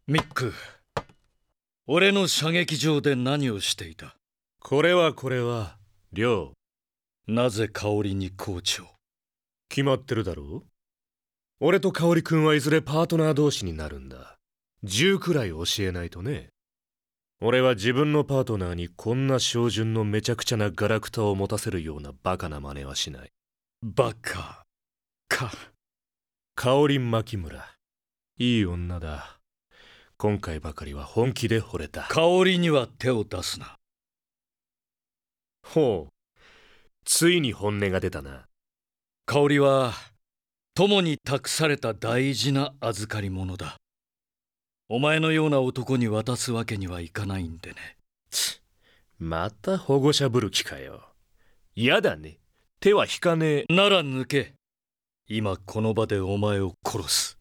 ミック、俺の射撃場で何をしていた？ これは、亮。 なぜ香織にコーチを？ 決まってるだろう。俺と香織君はいずれパートナー同士になるんだ。10くらい教えないとね。俺は自分のパートナーにこんな照準のめちゃくちゃなガラクタを持たせるようなバカな真似はしない。 バカか。 香織牧村、いい女だ。今回ばかりは本気で惚れた。 香織には手を出すな。 ほう、ついに本音が出たな。 香織は友に託された大事な預かり物だ。お前のような男に渡すわけにはいかないんでね。 また保護者ぶる気かよ。やだね。手は引かねえ。 なら抜け。今この場でお前を殺す。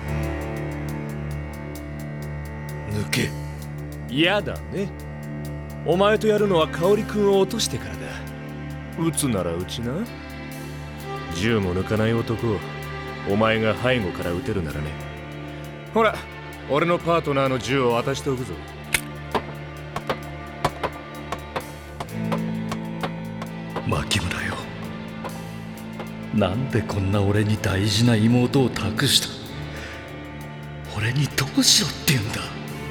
抜け。 やだね。お前とやるのは香織君を落としてからだ。撃つなら撃ちな。銃も抜かない男をお前が背後から撃てるならね。ほら、俺のパートナーの銃を渡しておくぞ。 牧村よ、なんでこんな俺に大事な妹を託した？俺にどうしろって言うんだ。